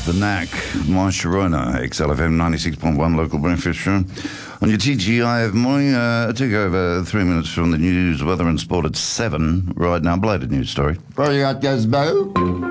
The Knack, my Sharona, XLFM 96.1 local breakfast show. On your TGIF morning, take over 3 minutes from the news, weather and sport at 7 right now. Belated news story. What you got, Gazbo?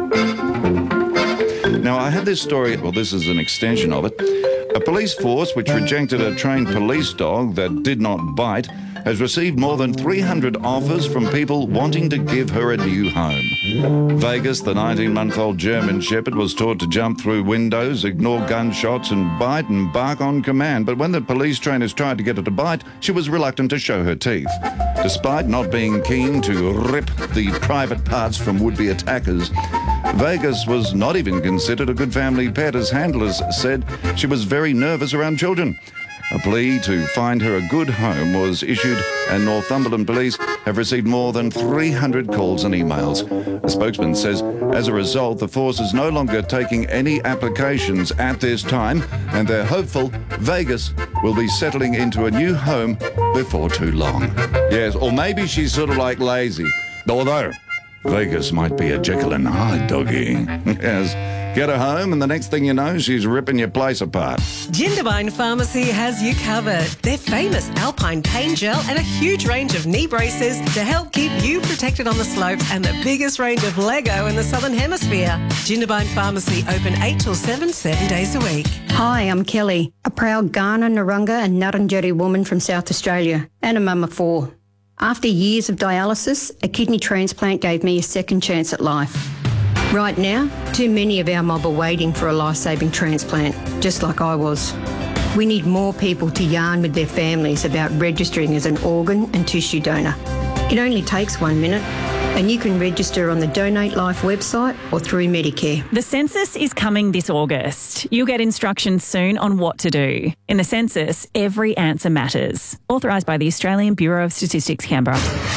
Now, I had this story, well, this is an extension of it. A police force which rejected a trained police dog that did not bite has received more than 300 offers from people wanting to give her a new home. Vegas, the 19-month-old German Shepherd, was taught to jump through windows, ignore gunshots and bite and bark on command. But when the police trainers tried to get her to bite, she was reluctant to show her teeth. Despite not being keen to rip the private parts from would-be attackers, Vegas was not even considered a good family pet, as handlers said she was very nervous around children. A plea to find her a good home was issued, and Northumberland Police have received more than 300 calls and emails. A spokesman says, as a result, the force is no longer taking any applications at this time, and they're hopeful Vegas will be settling into a new home before too long. Yes, or maybe she's sort of like lazy, although Vegas might be a Jekyll and Hyde doggy. Yes. Get her home and the next thing you know, she's ripping your place apart. Jindabyne Pharmacy has you covered. Their famous Alpine pain gel and a huge range of knee braces to help keep you protected on the slopes, and the biggest range of Lego in the Southern Hemisphere. Jindabyne Pharmacy open 8 till 7 days a week. Hi, I'm Kelly, a proud Kaurna, Narungga and Ngarrindjeri woman from South Australia and a mum of 4. After years of dialysis, a kidney transplant gave me a second chance at life. Right now, too many of our mob are waiting for a life-saving transplant, just like I was. We need more people to yarn with their families about registering as an organ and tissue donor. It only takes 1 minute, and you can register on the Donate Life website or through Medicare. The census is coming this August. You'll get instructions soon on what to do. In the census, every answer matters. Authorised by the Australian Bureau of Statistics, Canberra.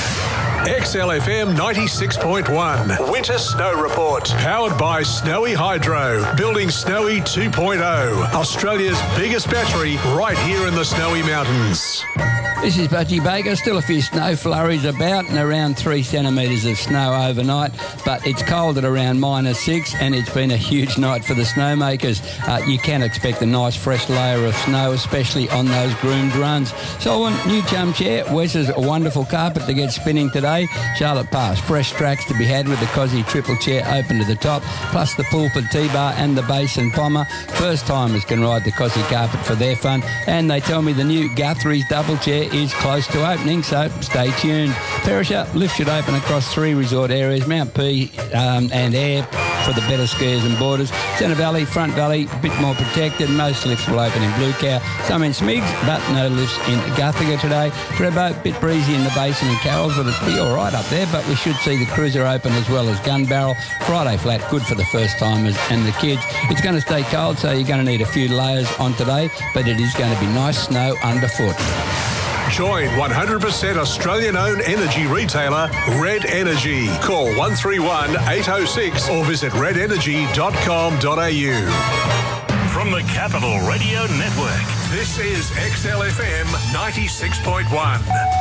XLFM 96.1 Winter Snow Report. Powered by Snowy Hydro. Building Snowy 2.0. Australia's biggest battery right here in the Snowy Mountains. This is Budgie Baker. Still a few snow flurries about and around 3 centimetres of snow overnight, but it's cold at around -6 and it's been a huge night for the snowmakers. You can expect a nice fresh layer of snow, especially on those groomed runs. So on new jump chair, Wes's a wonderful carpet to get spinning today. Charlotte Pass, fresh tracks to be had with the Cosy triple chair open to the top, plus the Pulpit T-bar and the Basin Pommer. First timers can ride the Cosy carpet for their fun, and they tell me the new Guthrie's double chair is close to opening, so stay tuned. Perisher lift should open across 3 resort areas, Mount P and Air for the better skiers and boarders. Centre Valley, Front Valley, a bit more protected. Most lifts will open in Blue Cow, some in Smigs, but no lifts in Guthiga today. Trebbo, bit breezy in the Basin and Carrolls, but it'll be all right up there, but we should see the Cruiser open as well as Gun Barrel. Friday flat, good for the first timers and the kids. It's going to stay cold, so you're going to need a few layers on today, but it is going to be nice snow underfoot. Join 100% Australian-owned energy retailer Red Energy. Call 131 806 or visit redenergy.com.au. From the Capital Radio Network, This is XLFM 96.1.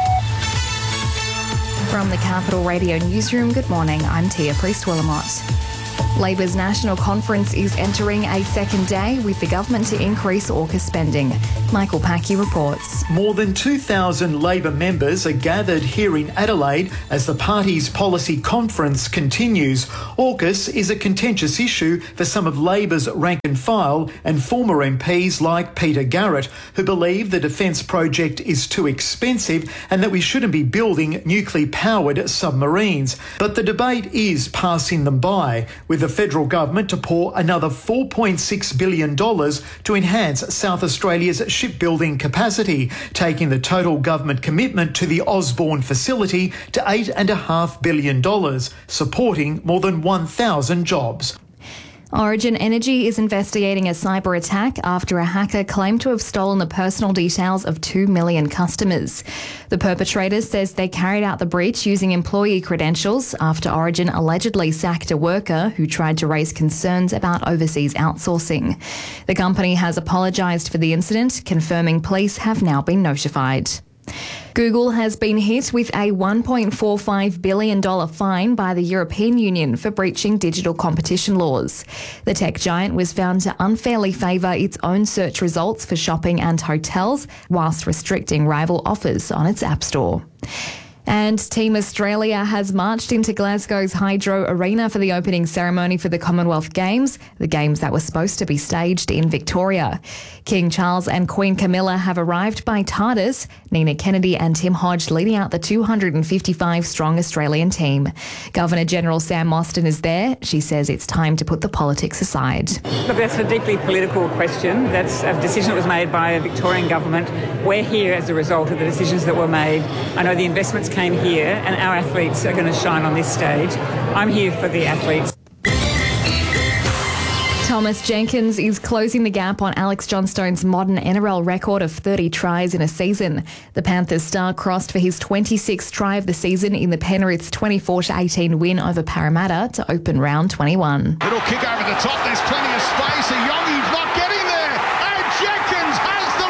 From the Capital Radio Newsroom, good morning. I'm Tia Priest-Willamot. Labor's National Conference is entering a second day with the government to increase AUKUS spending. Michael Packy reports. More than 2,000 Labor members are gathered here in Adelaide as the party's policy conference continues. AUKUS is a contentious issue for some of Labor's rank and file and former MPs like Peter Garrett, who believe the defence project is too expensive and that we shouldn't be building nuclear-powered submarines. But the debate is passing them by, with the federal government to pour another $4.6 billion to enhance South Australia's shipbuilding capacity, taking the total government commitment to the Osborne facility to $8.5 billion, supporting more than 1,000 jobs. Origin Energy is investigating a cyber attack after a hacker claimed to have stolen the personal details of 2 million customers. The perpetrator says they carried out the breach using employee credentials after Origin allegedly sacked a worker who tried to raise concerns about overseas outsourcing. The company has apologised for the incident, confirming police have now been notified. Google has been hit with a $1.45 billion fine by the European Union for breaching digital competition laws. The tech giant was found to unfairly favour its own search results for shopping and hotels, whilst restricting rival offers on its App Store. And Team Australia has marched into Glasgow's Hydro Arena for the opening ceremony for the Commonwealth Games, the games that were supposed to be staged in Victoria. King Charles and Queen Camilla have arrived by TARDIS, Nina Kennedy and Tim Hodge leading out the 255-strong Australian team. Governor-General Sam Mostyn is there. She says it's time to put the politics aside. Look, that's a deeply political question. That's a decision that was made by a Victorian government. We're here as a result of the decisions that were made. I know the investments came here and our athletes are going to shine on this stage. I'm here for the athletes. Thomas Jenkins is closing the gap on Alex Johnstone's modern NRL record of 30 tries in a season. The Panthers star crossed for his 26th try of the season in the Penrith's 24-18 win over Parramatta to open round 21. Little kick over the top, there's plenty of space. Yongi's not getting there, and Jenkins has the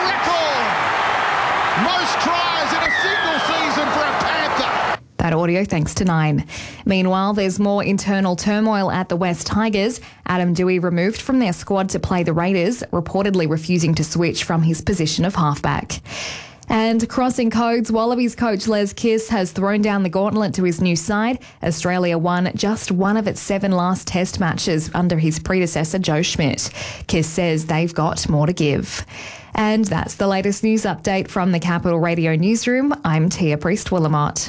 record. Most tries in a single season for a Panther. That audio thanks to Nine. Meanwhile, there's more internal turmoil at the West Tigers. Adam Dewey removed from their squad to play the Raiders, reportedly refusing to switch from his position of halfback. And crossing codes, Wallabies coach Les Kiss has thrown down the gauntlet to his new side. Australia won just one of its 7 last test matches under his predecessor Joe Schmidt. Kiss says they've got more to give. And that's the latest news update from the Capital Radio Newsroom. I'm Tia Priest-Willamott.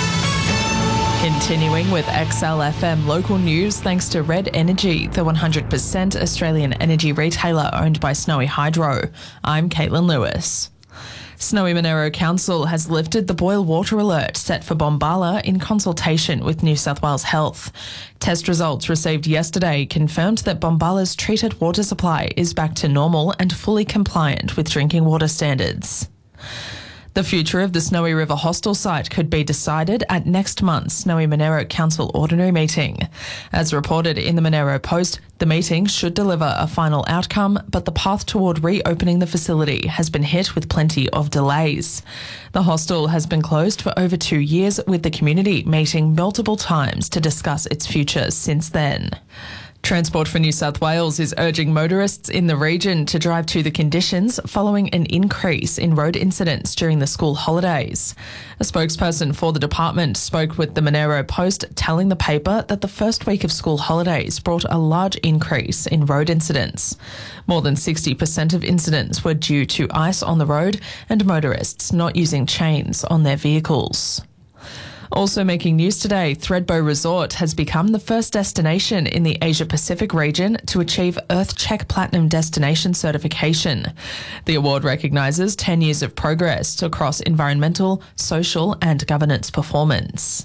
Continuing with XLFM local news, thanks to Red Energy, the 100% Australian energy retailer owned by Snowy Hydro. I'm Caitlin Lewis. Snowy Monaro Council has lifted the boil water alert set for Bombala in consultation with New South Wales Health. Test results received yesterday confirmed that Bombala's treated water supply is back to normal and fully compliant with drinking water standards. The future of the Snowy River Hostel site could be decided at next month's Snowy Monaro Council Ordinary Meeting. As reported in the Monaro Post, the meeting should deliver a final outcome, but the path toward reopening the facility has been hit with plenty of delays. The hostel has been closed for over 2 years, with the community meeting multiple times to discuss its future since then. Transport for New South Wales is urging motorists in the region to drive to the conditions following an increase in road incidents during the school holidays. A spokesperson for the department spoke with the Monaro Post, telling the paper that the first week of school holidays brought a large increase in road incidents. More than 60% of incidents were due to ice on the road and motorists not using chains on their vehicles. Also making news today, Thredbo Resort has become the first destination in the Asia-Pacific region to achieve EarthCheck Platinum Destination certification. The award recognises 10 years of progress across environmental, social and governance performance.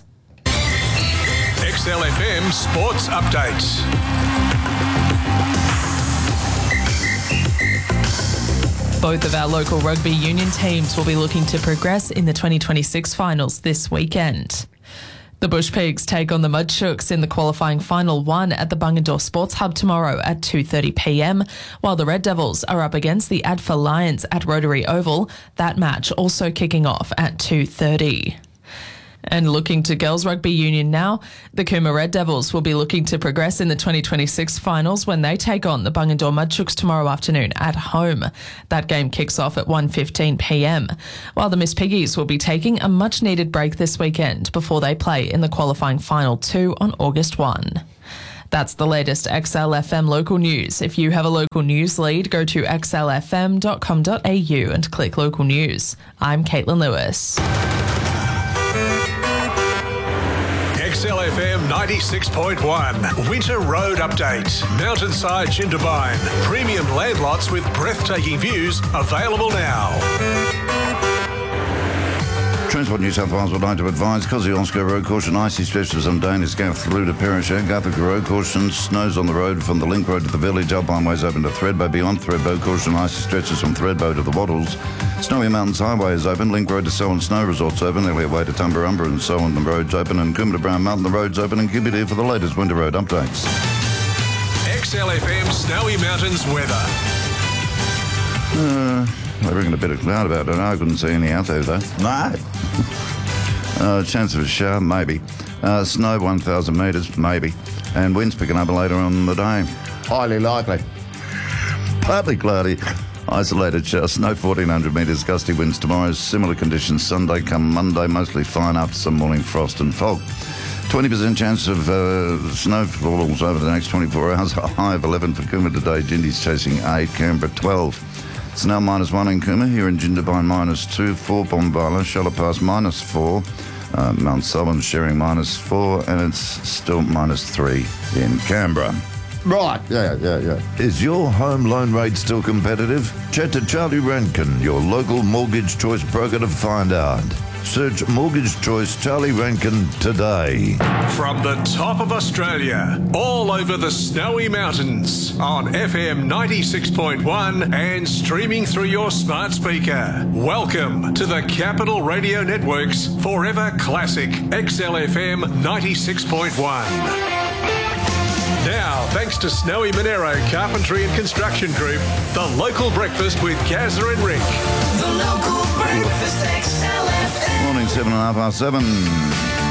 XLFM Sports Updates. Both of our local rugby union teams will be looking to progress in the 2026 finals this weekend. The Bush Pigs take on the Mudchooks in the qualifying final 1 at the Bungendore Sports Hub tomorrow at 2:30 p.m, while the Red Devils are up against the Adfa Lions at Rotary Oval, that match also kicking off at 2:30. And looking to girls rugby union now, the Cooma Red Devils will be looking to progress in the 2026 finals when they take on the Bungendore Mudchooks tomorrow afternoon at home. That game kicks off at 1:15 p.m, while the Miss Piggies will be taking a much-needed break this weekend before they play in the qualifying final 2 on August 1. That's the latest XLFM local news. If you have a local news lead, go to xlfm.com.au and click local news. I'm Caitlin Lewis. XLFM 96.1 Winter Road Update. Mountainside Jindabyne. Premium land lots with breathtaking views available now. Transport New South Wales would like to advise Kosciuszko Road caution, icy stretches on Danish Gap through to Perisher. Gothica Road caution, snows on the road from the Link Road to the village. Alpine Ways open to Thredbo. Beyond Thredbo, caution, icy stretches from Thredbo to the Wattles. Snowy Mountains Highway is open. Link Road to Selwyn Snow Resorts open. Elliot Way to Tumbarumba and Selwyn the roads open. And Coombe to Brown Mountain the roads open. And keep it here for the latest winter road updates. XLFM Snowy Mountains weather. They reckon a bit of cloud about it. I couldn't see any out there, though. No. Chance of a shower, maybe. Snow 1,000 metres, maybe. And winds picking up later on in the day. Highly likely. Partly cloudy. Isolated shower, snow 1,400 metres, gusty winds tomorrow. Similar conditions Sunday come Monday, mostly fine after some morning frost and fog. 20% chance of snowfalls over the next 24 hours. A high of 11 for Cooma today. Jindy's chasing 8, Canberra 12. It's now -1 in Cooma, here in Jindabyne -2, 4 Bombala, Shallow Pass -4, Mount Sullivan sharing -4, and it's still -3 in Canberra. Right, yeah. Is your home loan rate still competitive? Chat to Charlie Rankin, your local mortgage choice broker, to find out. Search Mortgage Choice Charlie Rankin today. From the top of Australia, all over the snowy mountains, on FM 96.1 and streaming through your smart speaker. Welcome to the Capital Radio Network's Forever Classic XLFM 96.1. Now, thanks to Snowy Monero Carpentry and Construction Group, the local breakfast with Gazza and Rick. The local breakfast XLFM. Morning, 7:30 past 7.